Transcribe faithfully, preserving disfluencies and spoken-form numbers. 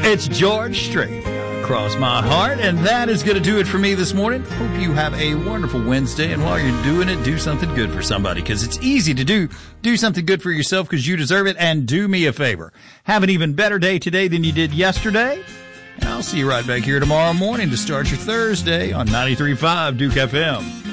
It's George Strait. Cross my heart, and that is going to do it for me this morning. Hope you have a wonderful Wednesday, and while you're doing it, do something good for somebody, because it's easy to do. Do something good for yourself because you deserve it, and do me a favor. Have an even better day today than you did yesterday, and I'll see you right back here tomorrow morning to start your Thursday on ninety-three point five Duke F M.